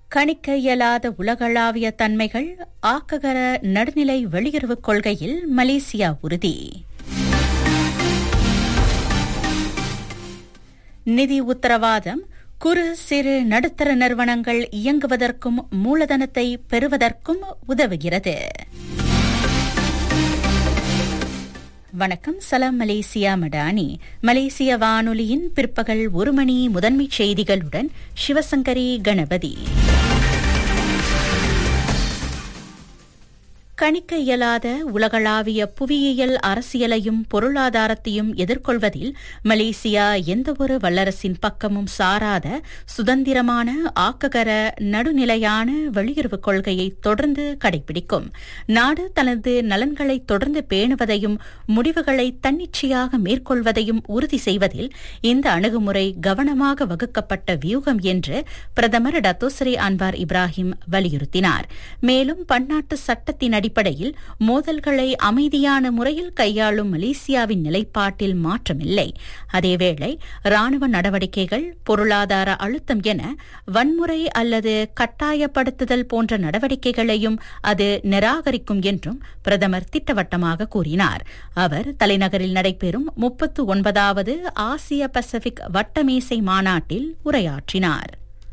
கணிக்க இயலாத உலகளாவிய தன்மைகள் ஆக்ககர நடுநிலை வெளியுறவுக் கொள்கையில் மலேசியா உறுதி. நிதி உத்தரவாதம் குறு சிறு நடுத்தர நிறுவனங்கள் இயங்குவதற்கும் மூலதனத்தை பெறுவதற்கும் உதவுகிறது. வணக்கம், சலாம் மலேசியா மடானி. மலேசிய வானொலியின் பிற்பகல் 1 மணி முதன்மைச் செய்திகளுடன் சிவசங்கரி கணபதி. கணிக்க இயலாத உலகளாவிய புவியியல் அரசியலையும் பொருளாதாரத்தையும் எதிர்கொள்வதில் மலேசியா எந்தவொரு வல்லரசின் பக்கமும் சாராத சுதந்திரமான ஆக்ககர நடுநிலையான வெளியுறவுக் கொள்கையை தொடர்ந்து கடைபிடிக்கும். நாடு தனது நலன்களை தொடர்ந்து பேணுவதையும் முடிவுகளை தன்னிச்சையாக மேற்கொள்வதையும் உறுதி செய்வதில் இந்த அணுகுமுறை கவனமாக வகுக்கப்பட்ட வியூகம் என்று பிரதமர் டத்தோஸ்ரீ அன்வார் இப்ராஹிம் வலியுறுத்தினார். மேலும் பன்னாட்டு சட்டத்தின் அடிப்படையில் மோதல்களை அமைதியான முறையில் கையாளும் மலேசியாவின் நிலைப்பாட்டில் மாற்றமில்லை. அதேவேளை ராணுவ நடவடிக்கைகள், பொருளாதார அழுத்தம் என வன்முறை அல்லது கட்டாயப்படுத்துதல் போன்ற நடவடிக்கைகளையும் அது நிராகரிக்கும் என்றும் பிரதமர் திட்டவட்டமாக கூறினார். அவர் தலைநகரில் நடைபெறும் 39வது ஆசிய பசிபிக் வட்டமேசை மாநாட்டில் உரையாற்றினார்.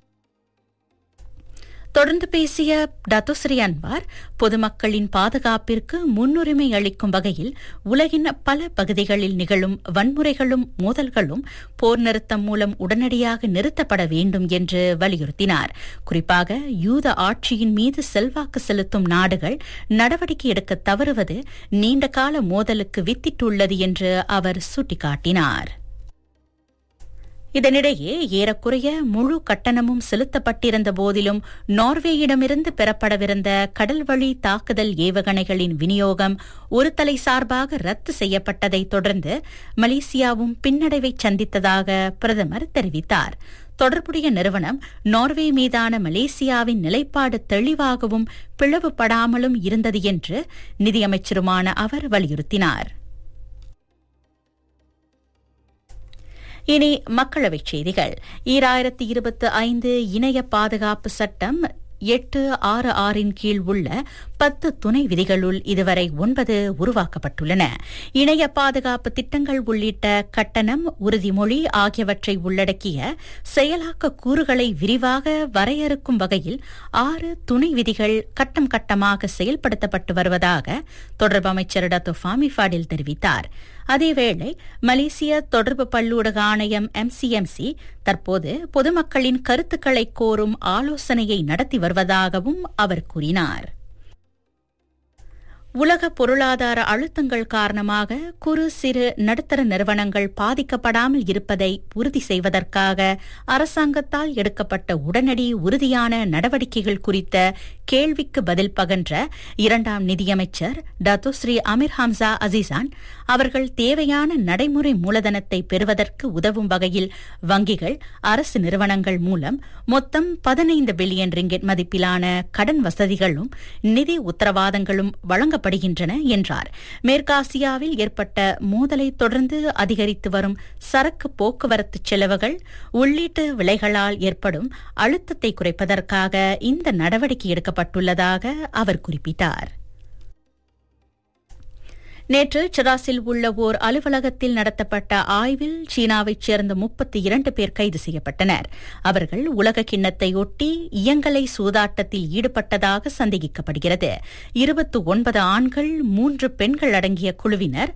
தொடர்ந்து பேசிய டத்தோஸ்ரீ அன்வார், பொதுமக்களின் பாதுகாப்பிற்கு முன்னுரிமை அளிக்கும் வகையில் உலகின் பல பகுதிகளில் நிகழும் வன்முறைகளும் மோதல்களும் போர் நிறுத்தம் மூலம் உடனடியாக நிறுத்தப்பட வேண்டும் என்று வலியுறுத்தினார். குறிப்பாக யூத ஆட்சியின் மீது செல்வாக்கு செலுத்தும் நாடுகள் நடவடிக்கை எடுக்க தவறுவது நீண்டகால மோதலுக்கு வித்திட்டுள்ளது என்று அவர் சுட்டிக்காட்டினார். இதனிடையே ஏறக்குறைய முழு கட்டணமும் செலுத்தப்பட்டிருந்த போதிலும் நார்வேயிடமிருந்து பெறப்படவிருந்த கடல்வழி தாக்குதல் ஏவுகணைகளின் விநியோகம் ஒரு தலை சார்பாக ரத்து செய்யப்பட்டதை தொடர்ந்து மலேசியாவும் பின்னடைவை சந்தித்ததாக பிரதமர் தெரிவித்தார். தொடர்புடைய நிறுவனம் நார்வே மீதான மலேசியாவின் நிலைப்பாடு தெளிவாகவும் பிளவுபடாமலும் இருந்தது என்று நிதியமைச்சருமான அவர் வலியுறுத்தினார். இனி மக்களவைச் செய்திகள். 2025 இணைய பாதுகாப்பு சட்டம் 866 கீழ் உள்ள 10 துணை விதிகளுள் இதுவரை 9 உருவாக்கப்பட்டுள்ளன. இணைய பாதுகாப்பு திட்டங்கள் உள்ளிட்ட கட்டணம், உறுதிமொழி ஆகியவற்றை உள்ளடக்கிய செயலாக்க கூறுகளை விரிவாக வரையறுக்கும் வகையில் 6 துணை விதிகள் கட்டம் கட்டமாக செயல்படுத்தப்பட்டு வருவதாக தொடர்பு அமைச்சர் டத்தோ ஃபாமி ஃபாடில் தெரிவித்தார். அதேவேளை மலேசிய தொடர்பு பல்லூடக ஆணையம் MCMC தற்போது பொதுமக்களின் கருத்துக்களை கோரும் ஆலோசனையை நடத்தி வருவதாகவும் அவர் கூறினார். உலக பொருளாதார அழுத்தங்கள் காரணமாக குறு சிறு நடுத்தர நிறுவனங்கள் பாதிக்கப்படாமல் இருப்பதை உறுதி செய்வதற்காக அரசாங்கத்தால் எடுக்கப்பட்ட உடனடி உறுதியான நடவடிக்கைகள் குறித்த கேள்விக்கு பதில் பகன்ற 2ஆம் நிதியமைச்சர் டத்தோஸ்ரீ அமீர் ஹம்சா அசீசான், அவர்கள் தேவையான நடைமுறை மூலதனத்தை பெறுவதற்கு உதவும் வகையில் வங்கிகள், அரசு நிறுவனங்கள் மூலம் மொத்தம் 15 பில்லியன் ரிங்கெட் மதிப்பிலான கடன் வசதிகளும் நிதி உத்தரவாதங்களும் வழங்கப்படுகின்றன என்றார். மேற்காசியாவில் ஏற்பட்ட மோதலை தொடர்ந்து அதிகரித்து வரும் சரக்கு போக்குவரத்து செலவுகள், உள்ளீட்டு விலைகளால் ஏற்படும் அழுத்தத்தை குறைப்பதற்காக இந்த நடவடிக்கை எடுக்கப்பட்டுள்ளதாக அவர் குறிப்பிட்டார். நேற்று செராசில் உள்ள ஓர் அலுவலகத்தில் நடத்தப்பட்ட ஆய்வில் சீனாவைச் சேர்ந்த 32 பேர் கைது செய்யப்பட்டனர். அவர்கள் உலக கிண்ணத்தை ஒட்டி இயங்கலை சூதாட்டத்தில் ஈடுபட்டதாக சந்தேகிக்கப்படுகிறது. 29 ஆண்கள் 3 பெண்கள் அடங்கிய குழுவினர்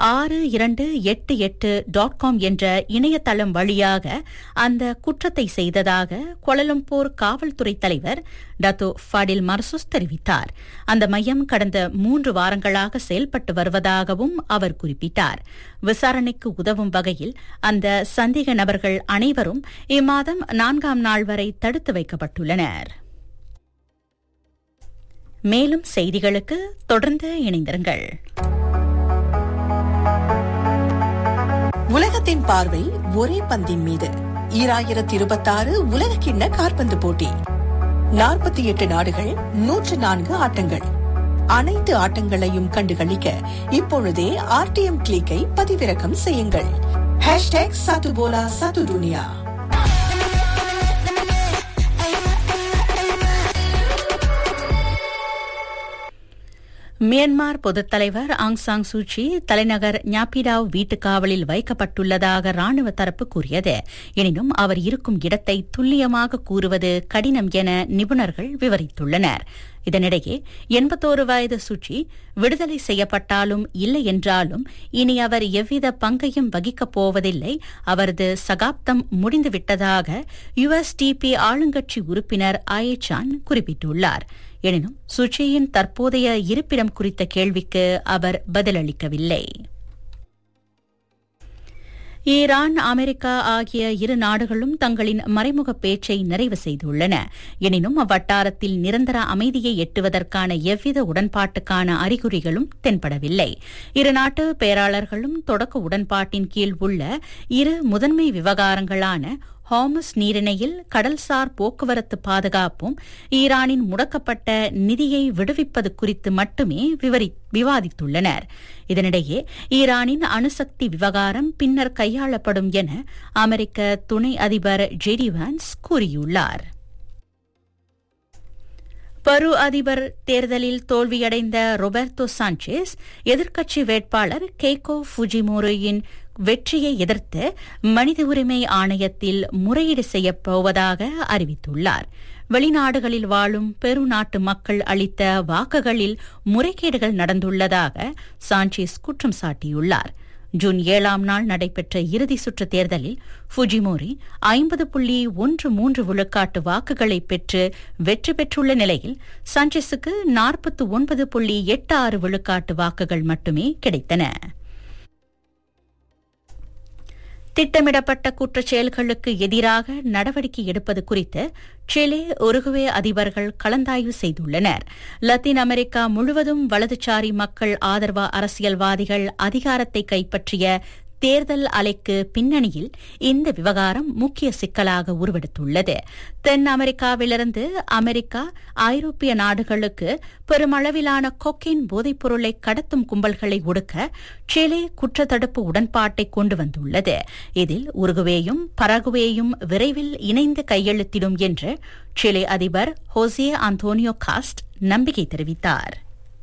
6288.com என்ற இணையதளம் வழியாக அந்த குற்றத்தை செய்ததாக கோலலம்பூர் காவல்துறை தலைவர் டத்தோ ஃபாடில் மர்சூஸ் தெரிவித்தார். அந்த மையம் கடந்த 3 வாரங்களாக செயல்பட்டு வருவதாகவும் அவர் குறிப்பிட்டார். விசாரணைக்கு உதவும் வகையில் அந்த சந்தேக நபர்கள் அனைவரும் இம்மாதம் 4ஆம் நாள் வரை தடுத்து வைக்கப்பட்டுள்ளனர். மேலும் செய்திகளுக்கு தொடர்ந்து இணைந்திருங்கள். உலகத்தின் பார்வை ஒரே பந்தின் மீது. 2026 உலக கிண்ண காற்பந்து போட்டி. 48 நாடுகள், 104 ஆட்டங்கள். அனைத்து ஆட்டங்களையும் கண்டுகளிக்க இப்பொழுதே RTM கிளிக்கை பதிவிறக்கம் செய்யுங்கள். #SatuBola Satu Dunia. மியான்மர் பொதுத் தலைவர் ஆங் சாங் சூச்சி தலைநகர் ஞாபிடாவ் வீட்டுக்காவலில் வைக்கப்பட்டுள்ளதாக ராணுவ தரப்பு கூறியது. எனினும் அவர் இருக்கும் இடத்தை துல்லியமாக கூறுவது கடினம் என நிபுணர்கள் விவரித்துள்ளனர். இதனிடையே 81 வயது சூச்சி விடுதலை செய்யப்பட்டாலும் இல்லை என்றாலும் இனி அவர் எவ்வித பங்கையும் வகிக்கப் போவதில்லை, அவரது சகாப்தம் முடிந்துவிட்டதாக USDP ஆளுங்கட்சி உறுப்பினர் ஆயேசான் குறிப்பிட்டுள்ளார். எனினும் சூச்சியின் தற்போதைய இருப்பிடம் குறித்த கேள்விக்கு அவர் பதிலளிக்கவில்லை. ஈரான், அமெரிக்கா ஆகிய இரு நாடுகளும் தங்களின் மறைமுக பேச்சை நிறைவு செய்துள்ளன. எனினும் அவ்வட்டாரத்தில் நிரந்தர அமைதியை எட்டுவதற்கான எவ்வித உடன்பாட்டுக்கான அறிகுறிகளும் தென்படவில்லை. இரு நாட்டு பேராளர்களும் தொடக்க உடன்பாட்டின் கீழ் உள்ள இரு முதன்மை விவகாரங்களான ஹார்முஸ் நீரிணையில் கடல்சார் போக்குவரத்து பாதுகாப்பும் ஈரானின் முடக்கப்பட்ட நிதியை விடுவிப்பது குறித்து மட்டுமே விவாதித்துள்ளனர். இதனிடையே ஈரானின் அணுசக்தி விவகாரம் பின்னர் கையாளப்படும் என அமெரிக்க துணை அதிபர் ஜெடி வான்ஸ் கூறியுள்ளார். பெரு அதிபர் தேர்தலில் தோல்வியடைந்த ரொபர்டோ சாnchez எதிர்க்கட்சி வேட்பாளர் கெய்கோ ஃபுஜிமோரியின் வெற்றியை எதிர்த்து மனித உரிமை ஆணையத்தில் முறையீடு செய்யப்போவதாக அறிவித்துள்ளார். வெளிநாடுகளில் வாழும் பெரு நாட்டு மக்கள் அளித்த வாக்குகளில் முறைகேடுகள் நடந்துள்ளதாக சாnchez குற்றம் சாட்டியுள்ளார். ஜூன் 7ஆம் நாள் நடைபெற்ற இறுதி சுற்று தேர்தலில் ஃபுஜிமோரி 50.13 விழுக்காட்டு வாக்குகளை பெற்று வெற்றி பெற்றுள்ள நிலையில் சாnchez-க்கு 49.86 விழுக்காட்டு வாக்குகள் மட்டுமே கிடைத்தன. திட்டமிடப்பட்ட குற்றச் செயல்களுக்கு எதிராக நடவடிக்கை எடுப்பது குறித்து சிலே, உருகுவே அதிபர்கள் கலந்தாய்வு செய்துள்ளனர். லத்தீன் அமெரிக்கா முழுவதும் வலதுசாரி மக்கள் ஆதரவு அரசியல்வாதிகள் அதிகாரத்தை கைப்பற்றிய தேர்தல் அலைக்கு பின்னணியில் இந்த விவகாரம் முக்கிய சிக்கலாக உருவெடுத்துள்ளது. தென் அமெரிக்காவிலிருந்து அமெரிக்கா, ஐரோப்பிய நாடுகளுக்கு பெருமளவிலான கொக்கைன் போதைப்பொருளை கடத்தும் கும்பல்களை ஒடுக்க சிலே குற்றத்தடுப்பு உடன்பாட்டை கொண்டு வந்துள்ளது. இதில் உருகுவேயும் பரகுவேயும் விரைவில் இணைந்து கையெழுத்திடும் என்று சிலே அதிபர் ஹோசே ஆந்தோனியோ காஸ்ட் நம்பிக்கை தெரிவித்தார்.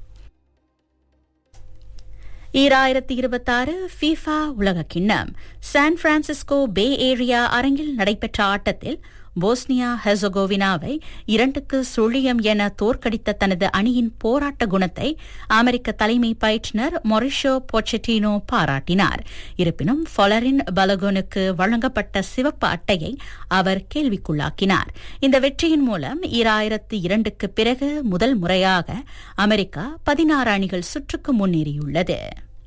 2026 FIFA உலகக் கிண்ணம் சான் பிரான்சிஸ்கோ பே ஏரியா அரங்கில் நடைபெற்ற ஆட்டத்தில் போஸ்னியா ஹெர்சகோவினாவை 2-0 என தோற்கடித்த தனது அணியின் போராட்ட குணத்தை அமெரிக்க தலைமை பயிற்றுநர் மொரிஷியோ பொச்செட்டினோ பாராட்டினார். இருப்பினும் ஃபொலரின் பலகோனுக்கு வழங்கப்பட்ட சிவப்பு அட்டையை அவர் கேள்விக்குள்ளாக்கினார். இந்த வெற்றியின் மூலம் 2002க்கு பிறகு முதல் முறையாக அமெரிக்கா 16 அணிகள் சுற்றுக்கு முன்னேறியுள்ளது.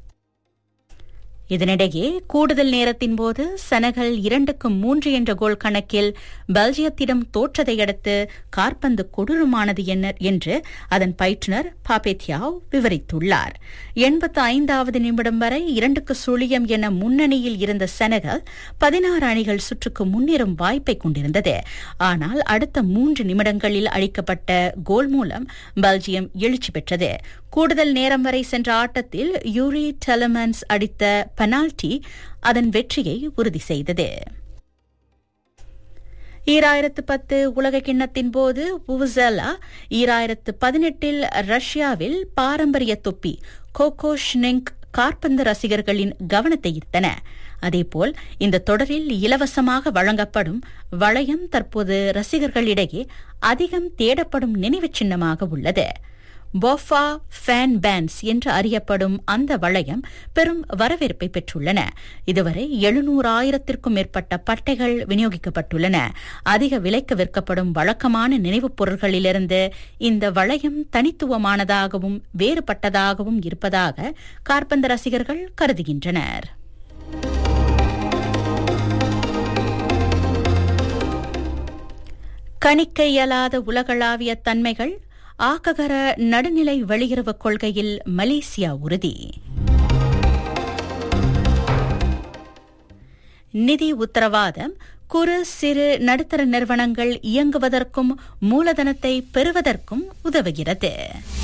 இதனிடையே கூடுதல் நேரத்தின் போது செனகல் 2-3 என்ற கோல் கணக்கில் பெல்ஜியத்திடம் தோற்றதை அடுத்து காற்பந்து கொடூரமானது என்று அதன் பயிற்றுநர் பாபேத்யாவ் விவரித்துள்ளார். 85வது நிமிடம் வரை 2-0 என முன்னணியில் இருந்த செனகல் 16 அணிகள் சுற்றுக்கு முன்னேறும் வாய்ப்பை கொண்டிருந்தது. ஆனால் அடுத்த 3 நிமிடங்களில் அளிக்கப்பட்ட கோல் மூலம் பெல்ஜியம் எழுச்சி பெற்றது. கூடுதல் நேரம் வரை சென்ற ஆட்டத்தில் யூரி டெலமன்ஸ் அடித்த பெனால்டி அதன் வெற்றியை உறுதி செய்தது. 2010 உலக கிண்ணத்தின் போது வுவுசெலா 2018 ரஷ்யாவில் பாரம்பரிய தொப்பி கோகோஷ்னிக் காற்பந்து ரசிகர்களின் கவனத்தை ஈர்த்தன. அதேபோல் இந்த தொடரில் இலவசமாக வழங்கப்படும் வளையம் தற்போது ரசிகர்களிடையே அதிகம் தேடப்படும் நினைவுச் சின்னமாக உள்ளது. போஃபா ஃபேன் பேண்ட்ஸ் என்று அறியப்படும் அந்த வளையம் பெரும் வரவேற்பை பெற்றுள்ளன. இதுவரை 700,000க்கும் மேற்பட்ட பட்டைகள் விநியோகிக்கப்பட்டுள்ளன. அதிக விலைக்கு விற்கப்படும் வழக்கமான நினைவுப் பொருட்களிலிருந்து இந்த வளையம் தனித்துவமானதாகவும் வேறுபட்டதாகவும் இருப்பதாக காற்பந்து ரசிகர்கள் கருதுகின்றனர். கணிக்க இயலாத உலகளாவிய தன்மைகள், ஆக்ககர நடுநிலை வெளியுறவு கொள்கையில் மலேசியா உறுதி. நிதி உத்தரவாதம் குறு சிறு நடுத்தர நிறுவனங்கள் இயங்குவதற்கும் மூலதனத்தை பெறுவதற்கும் உதவுகிறது.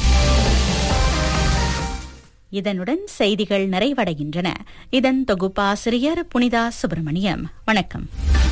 இதனுடன் செய்திகள் நிறைவடைகின்றன. இதன் தொகுப்பாசிரியர் புனிதா சுப்பிரமணியம். வணக்கம்.